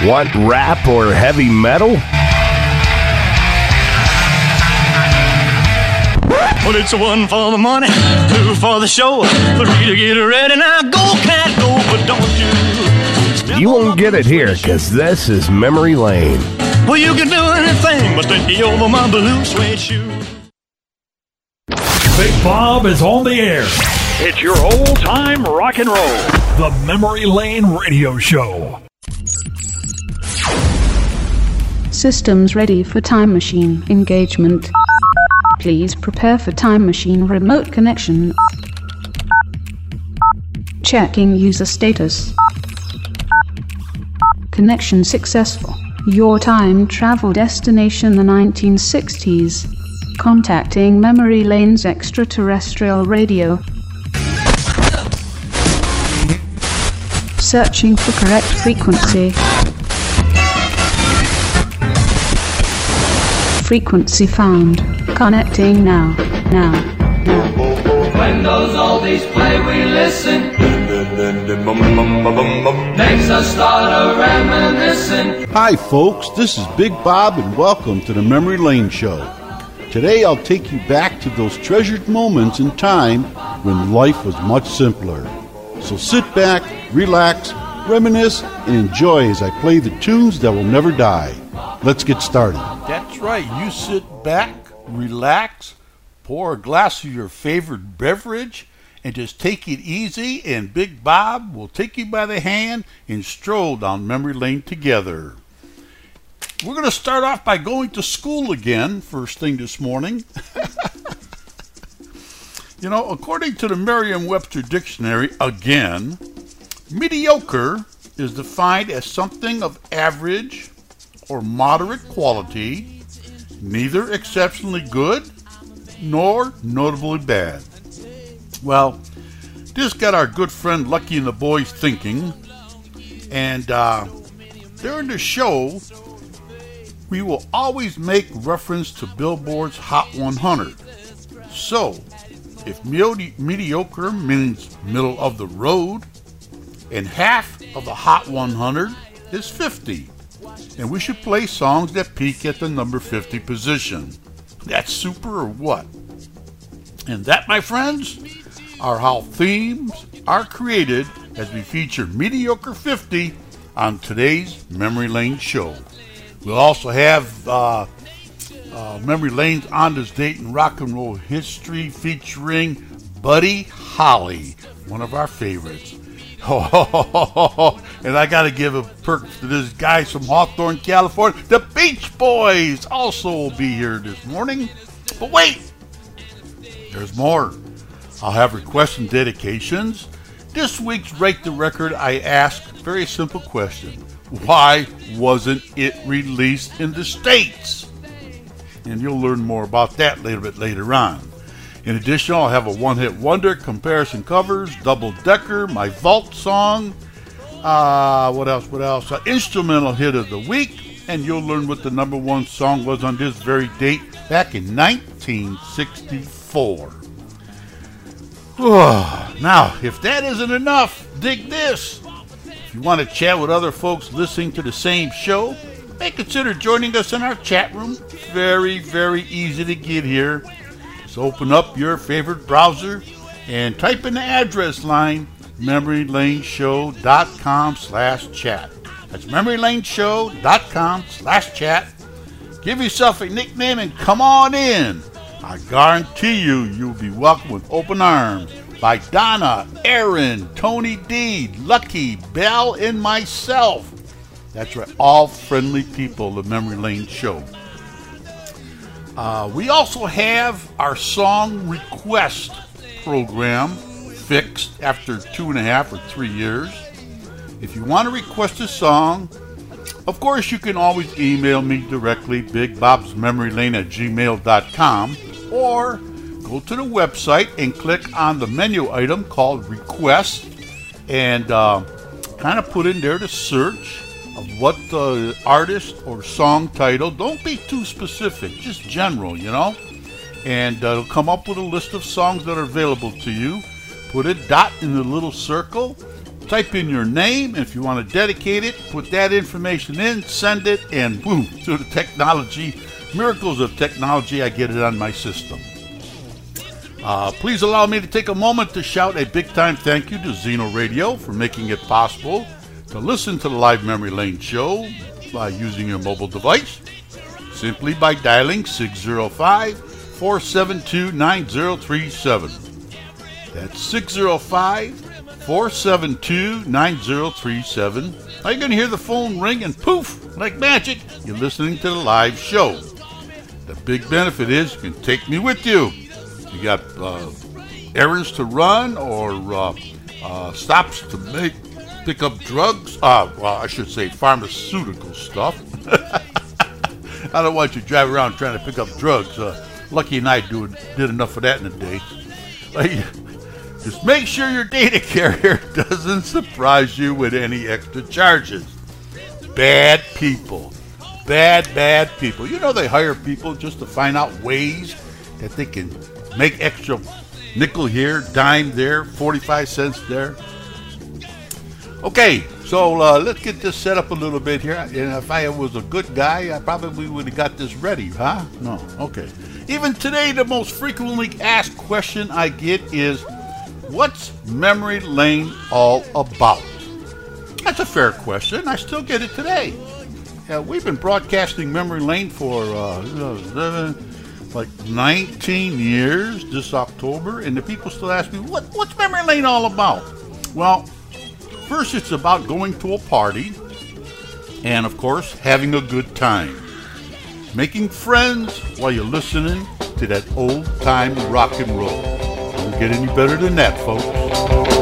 Want rap or heavy metal? Well, it's one for the money, two for the show, three to get ready. Now go, cat, go, but don't you. You won't get it here, because this is Memory Lane. Well, you can do anything but take me over my blue suede shoes. Big Bob is on the air. It's your old-time rock and roll. The Memory Lane Radio Show. Systems ready for time machine engagement. Please prepare for time machine remote connection. Checking user status. Connection successful. Your time travel destination the 1960s. Contacting Memory Lane's extraterrestrial radio. Searching for correct frequency. Frequency found. Connecting now. When those oldies play, we listen. Makes us start a reminiscing. Hi folks, this is Big Bob and welcome to the Memory Lane Show. Today I'll take you back to those treasured moments in time when life was much simpler. So sit back, relax, reminisce, and enjoy as I play the tunes that will never die. Let's get started. That's right. You sit back, relax, pour a glass of your favorite beverage, and just take it easy, and Big Bob will take you by the hand and stroll down memory lane together. We're going to start off by going to school again, first thing this morning. You know, according to the Merriam-Webster Dictionary, again, mediocre is defined as something of average or moderate quality, neither exceptionally good nor notably bad. Well, this got our good friend Lucky and the boys thinking, and during the show, we will always make reference to Billboard's Hot 100. So, if mediocre means middle of the road, and half of the Hot 100 is 50. And we should play songs that peak at the number 50 position. That's super or what? And that, my friends, are how themes are created as we feature Mediocre 50 on today's Memory Lane Show. We'll also have Memory Lane's On This Date in Rock and Roll History featuring Buddy Holly, one of our favorites. And I got to give a perk to this guy from Hawthorne, California. The Beach Boys also will be here this morning. But wait, there's more. I'll have requests and dedications. This week's Rate the Record, I ask a very simple question. Why wasn't it released in the States? And you'll learn more about that a little bit later on. In addition, I'll have a one-hit wonder, comparison covers, double-decker, my vault song, what else? Instrumental hit of the week, and you'll learn what the number one song was on this very date back in 1964. Now, if that isn't enough, dig this. If you want to chat with other folks listening to the same show, may consider joining us in our chat room. Very, very easy to get here. So open up your favorite browser and type in the address line, memorylaneshow.com/chat. That's memorylaneshow.com/chat. Give yourself a nickname and come on in. I guarantee you'll be welcomed with open arms by Donna, Aaron, Tony D, Lucky, Bell, and myself. That's right, all friendly people, the Memory Lane Show. We also have our song request program fixed after 2.5 or 3 years. If you want to request a song, of course you can always email me directly, bigbobsmemorylane@gmail.com, or go to the website and click on the menu item called Request and kind of put in there the search of what the artist or song title. Don't be too specific, just general, you know. And it'll come up with a list of songs that are available to you. Put a dot in the little circle type in your name, and if you want to dedicate it, put that information in, send it, and boom, through the technology, miracles of technology, I get it on my system. Please allow me to take a moment to shout a big-time thank you to Zeno Radio for making it possible to listen to the Live Memory Lane show by using your mobile device, simply by dialing 605-472-9037. That's 605-472-9037. Now you're going to hear the phone ring and poof, like magic, you're listening to the live show. The big benefit is you can take me with you. You got errands to run or stops to pick up drugs. Well, I should say pharmaceutical stuff. I don't want you to drive around trying to pick up drugs. Lucky and I did enough of that in a day. Just make sure your data carrier doesn't surprise you with any extra charges. Bad people. Bad people. You know they hire people just to find out ways that they can make extra nickel here, dime there, 45 cents there. Okay, so let's get this set up a little bit here. And if I was a good guy, I probably would have got this ready, huh? No, okay. Even today, the most frequently asked question I get is, what's Memory Lane all about? That's a fair question. I still get it today. We've been broadcasting Memory Lane for like 19 years this October, and the people still ask me, what's Memory Lane all about? Well, first it's about going to a party and, of course, having a good time. Making friends while you're listening to that old-time rock and roll. Don't get any better than that, folks.